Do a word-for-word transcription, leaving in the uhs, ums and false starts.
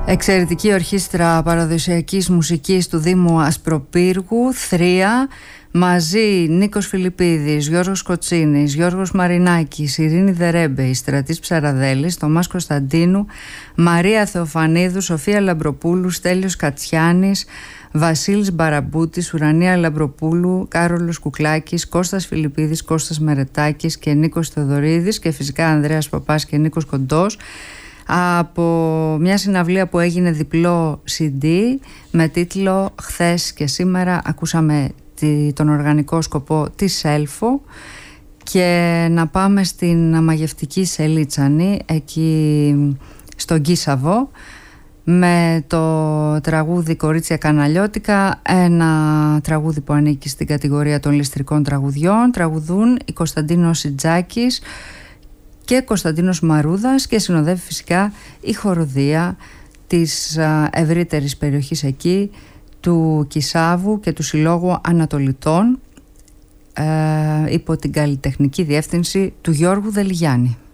Εξαιρετική ορχήστρα παραδοσιακής μουσικής του Δήμου Ασπροπύργου, Θρία, μαζί Νίκος Φιλιππίδης, Γιώργος Κοτσίνης, Γιώργος Μαρινάκης, Ειρήνη Δερέμπε, Στρατής Ψαραδέλης, Θωμάς Κωνσταντίνου, Μαρία Θεοφανίδου, Σοφία Λαμπροπούλου, Στέλιος Κατσιάνης, Βασίλης Μπαραμπούτης, Ουρανία Λαμπροπούλου, Κάρολος Κουκλάκης, Κώστας Φιλιππίδης, Κώστας Μερετάκης και Νίκος Θεοδωρίδης και φυσικά Ανδρέας Παπάς και Νίκος Κοντός, από μια συναυλία που έγινε διπλό σι ντι με τίτλο «Χθες και σήμερα». Ακούσαμε τον οργανικό σκοπό της Σέλφο και να πάμε στην μαγευτική Σελίτσανη, εκεί στον Κίσαβο, με το τραγούδι «Κορίτσια Καναλιώτικα», ένα τραγούδι που ανήκει στην κατηγορία των ληστρικών τραγουδιών. Τραγουδούν η Κωνσταντίνος Σιτζάκης και Κωνσταντίνος Μαρούδας και συνοδεύει φυσικά η χοροδία της ευρύτερης περιοχής εκεί, του Κισάβου και του Συλλόγου Ανατολιτών, ε, υπό την καλλιτεχνική διεύθυνση του Γιώργου Δελιγιάννη.